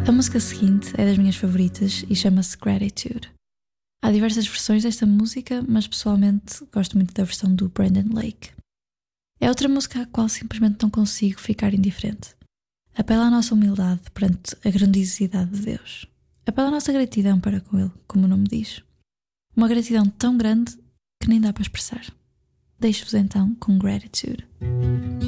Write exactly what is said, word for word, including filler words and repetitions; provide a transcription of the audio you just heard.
A música seguinte é das minhas favoritas e chama-se Gratitude. Há diversas versões desta música, mas pessoalmente gosto muito da versão do Brandon Lake. É outra música à qual simplesmente não consigo ficar indiferente. Apela à nossa humildade perante a grandiosidade de Deus. Apela à nossa gratidão para com Ele, como o nome diz. Uma gratidão tão grande que nem dá para expressar. Deixo-vos então com Gratitude.